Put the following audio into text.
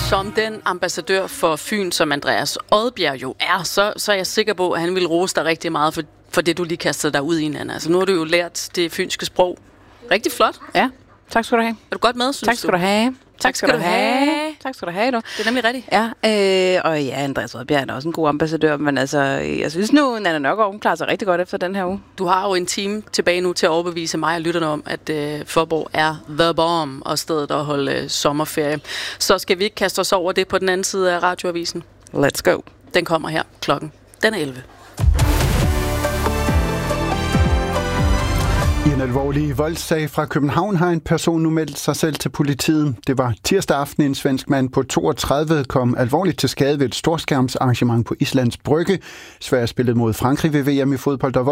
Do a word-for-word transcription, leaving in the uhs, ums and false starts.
Som den ambassadør for Fyn, som Andreas Odbjerg jo er, så, så er jeg sikker på, at han vil rose dig rigtig meget for, for det, du lige kastede dig ud i, Nanna. Altså, nu har du jo lært det fynske sprog. Rigtig flot. Ja, tak skal du have. Er du godt med, synes tak skal du, du have. Tak skal du have. Tak skal du have, du. Det er nemlig rigtigt. Ja, øh, og ja, Andreas Odbjerg er også en god ambassadør, men altså, jeg synes nu, Nanna Nørgaard, hun klarer sig rigtig godt efter den her uge. Du har jo en time tilbage nu til at overbevise mig og lytterne om, at øh, Faaborg er the bomb og stedet at holde øh, sommerferie. Så skal vi ikke kaste os over det på den anden side af radioavisen? Let's go. Den kommer her klokken. Den er elleve. I en alvorlig voldssag fra København har en person nu meldt sig selv til politiet. Det var tirsdag aften, en svensk mand på toogtredive kom alvorligt til skade ved et storskærmsarrangement på Islands Brygge. Sverige spillede mod Frankrig ved V M i fodbold,